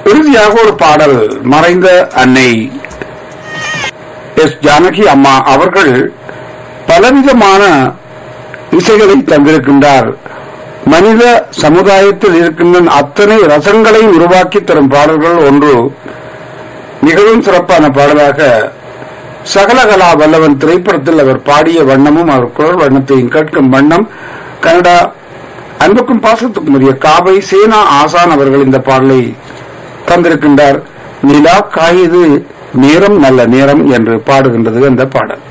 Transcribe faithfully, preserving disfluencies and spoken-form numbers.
இறுதியாக ஒரு பாடல் மறைந்த அன்னை எஸ் ஜானகி அம்மா அவர்கள் பலவிதமான இசைகளை தந்திருக்கின்றார். மனித சமுதாயத்தில் இருக்கின்ற அத்தனை ரசங்களை உருவாக்கி தரும் பாடல்கள் ஒன்று மிகவும் சிறப்பான பாடலாக சகலகலா வல்லவன் திரைப்படத்தில் அவர் பாடிய வண்ணமும் அவர் குரல் வண்ணத்தையும் கேட்கும் வண்ணம் கனடா அன்புக்கும் பாசத்துக்கும் உரிய காவை சேனா ஆசான் அவர்கள் இந்த பாடலை தந்திருக்கின்றார். நிலா காயுது நேரம் நல்ல நேரம் என்று பாடுகின்றது அந்த பாடல்.